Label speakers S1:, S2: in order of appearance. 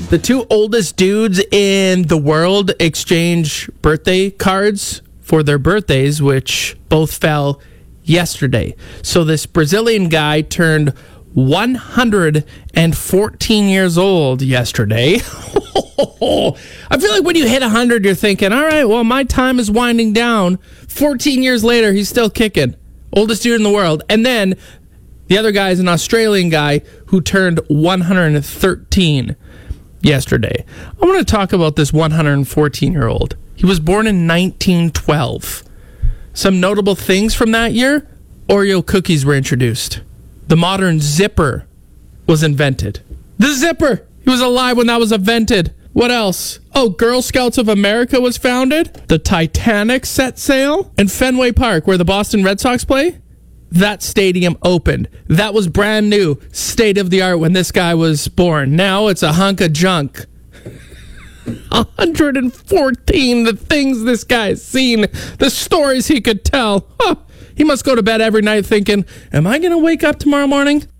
S1: The two oldest dudes in the world exchange birthday cards for their birthdays, which both fell yesterday. So this Brazilian guy turned 114 years old yesterday. I feel like when you hit 100, you're thinking, all right, well, my time is winding down. 14 years later, he's still kicking. Oldest dude in the world. And then the other guy is an Australian guy who turned 113 yesterday. I want to talk about this 114-year-old. He was born in 1912. Some notable things from that year: Oreo cookies were introduced. The modern zipper was invented. The zipper! He was alive when that was invented. What else? Oh, Girl Scouts of America was founded. The Titanic set sail. And Fenway Park, where the Boston Red Sox play, that stadium opened. That was brand new, state of the art when this guy was born. Now it's a hunk of junk. 114, the things this guy's seen, the stories he could tell. Huh. He must go to bed every night thinking, am I going to wake up tomorrow morning